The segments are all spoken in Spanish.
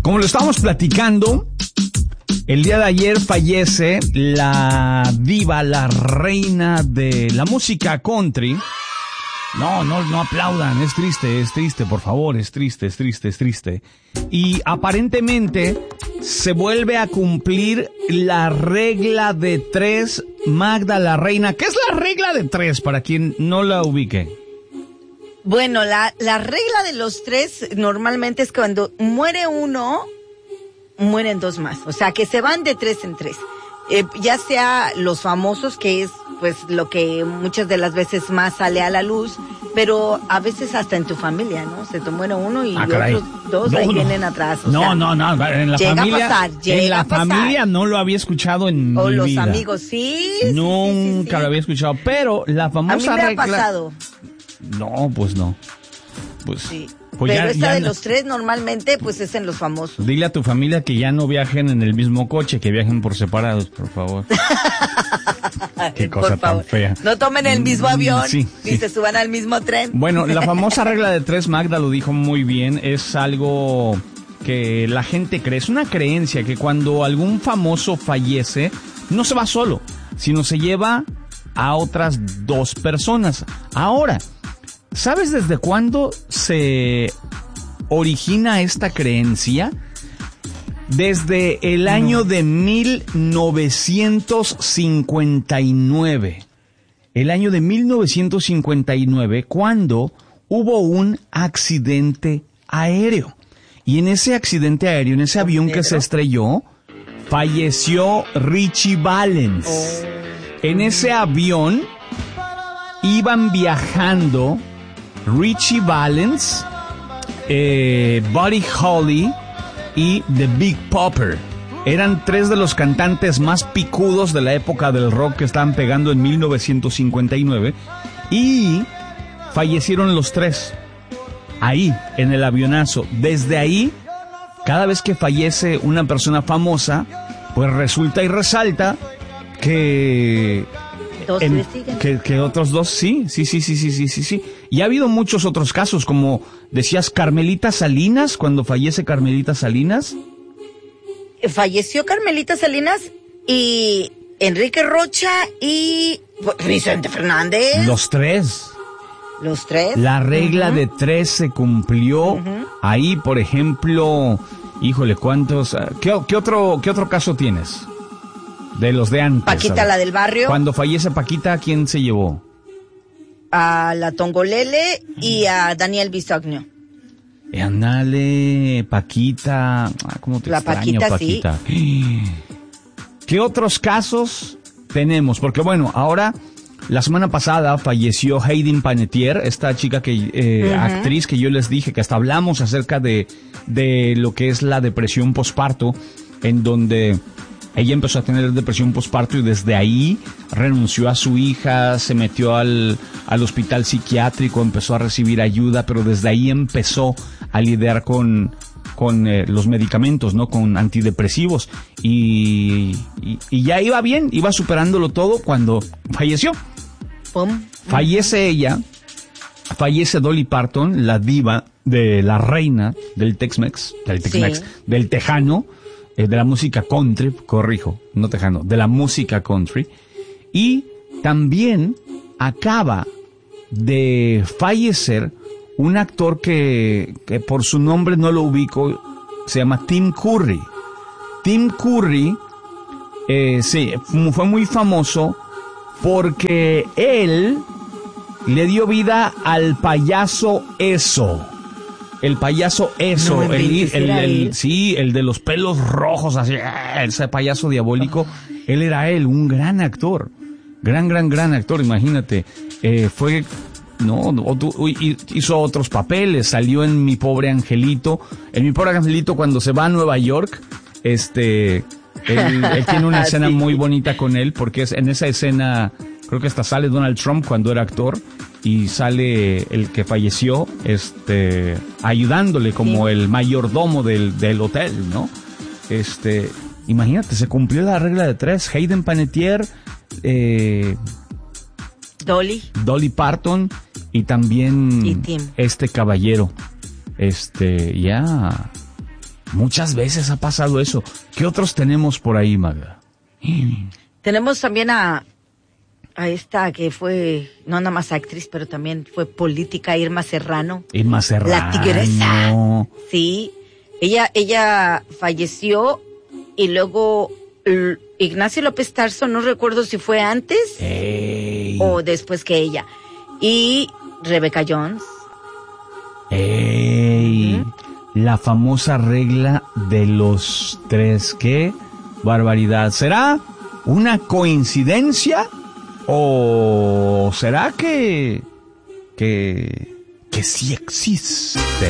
Como lo estábamos platicando, el día de ayer fallece la diva, la reina de la música country. No aplaudan, es triste, por favor, es triste. Y aparentemente se vuelve a cumplir la regla de 3, Magda, la reina. ¿Qué es la regla de 3 para quien no la ubique? Bueno, la regla de los 3 normalmente es que cuando muere uno, mueren 2 más. O sea, que se van de 3 en 3. Ya sea los famosos, que es pues lo que muchas de las veces más sale a la luz, pero a veces hasta en tu familia, ¿no? Se te muere uno y otros 2 ahí vienen atrás. O sea, en la familia no lo había escuchado en mi vida. O los amigos, sí. Nunca lo había escuchado, pero la famosa regla... A mí me ha pasado. No, pues no. Pues, sí. Pues pero esta de los 3 normalmente pues es en los famosos. Dile a tu familia que ya no viajen en el mismo coche, que viajen por separados, por favor. Qué cosa tan fea. No tomen el mismo avión ni se suban al mismo tren. Bueno, la famosa regla de 3, Magda lo dijo muy bien, es algo que la gente cree, es una creencia que cuando algún famoso fallece, no se va solo, sino se lleva a otras 2 personas. Ahora, ¿sabes desde cuándo se origina esta creencia? Desde el año de 1959. El año de 1959, cuando hubo un accidente aéreo. Y en ese accidente aéreo, en ese avión que se estrelló, falleció Ritchie Valens. En ese avión iban viajando Ritchie Valens, Buddy Holly y The Big Popper. Eran 3 de los cantantes más picudos de la época del rock que estaban pegando en 1959 y fallecieron los 3 ahí en el avionazo. Desde ahí, cada vez que fallece una persona famosa, pues resulta y resalta que que otros 2 sí. Y ha habido muchos otros casos, como decías, Carmelita Salinas, cuando fallece Carmelita Salinas. Falleció Carmelita Salinas y Enrique Rocha y Vicente Fernández. Los 3. La regla de 3 se cumplió. Ahí, por ejemplo, híjole, ¿cuántos? ¿Qué otro caso tienes? De los de antes. Paquita, la del barrio. Cuando fallece Paquita, ¿a quién se llevó? A la Tongolele y a Daniel Bisognio. Ándale, Paquita. ¿Cómo te extraño, Paquita? Sí. ¿Qué otros casos tenemos? Porque bueno, ahora, la semana pasada falleció Hayden Panettiere, esta chica que actriz que yo les dije que hasta hablamos acerca de lo que es la depresión posparto, en donde ella empezó a tener depresión posparto y desde ahí renunció a su hija, se metió al hospital psiquiátrico, empezó a recibir ayuda, pero desde ahí empezó a lidiar con los medicamentos, ¿no? Con antidepresivos y ya iba bien, iba superándolo todo cuando falleció. Fallece ella, fallece Dolly Parton, la diva de la reina del Tex-Mex, del tejano, de la música country, no tejano, de la música country, y también acaba de fallecer un actor que por su nombre no lo ubico, se llama Tim Curry. Tim Curry, fue muy famoso porque él le dio vida al payaso Eso. El payaso Eso, el de los pelos rojos, así, ese payaso diabólico, él era un gran actor, gran actor, imagínate, hizo otros papeles, salió en Mi Pobre Angelito, cuando se va a Nueva York, él tiene una escena muy bonita con él, porque en esa escena, creo que hasta sale Donald Trump cuando era actor, y sale el que falleció, ayudándole como el mayordomo del hotel, ¿no? Imagínate, se cumplió la regla de 3, Hayden Panettiere, Dolly Parton, y también y Tim. este caballero, Muchas veces ha pasado eso. ¿Qué otros tenemos por ahí, Magda? Tenemos también a esta que fue, no nada más actriz, pero también fue política, Irma Serrano. Irma Serrano. La tigresa. Sí. Ella falleció y luego Ignacio López Tarso, no recuerdo si fue antes o después que ella. Y Rebecca Jones. La famosa regla de los 3. ¡Qué barbaridad! ¿Será una coincidencia o será que sí existe?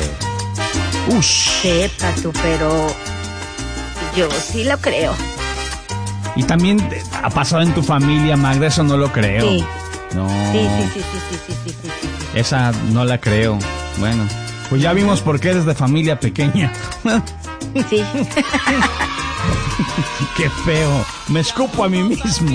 Sepa tú, pero yo sí lo creo. Y también ha pasado en tu familia, Magda, eso no lo creo. Sí. No. Sí. Esa no la creo. Bueno, pues ya vimos por qué eres de familia pequeña. Sí. Qué feo. Me escupo a mí mismo.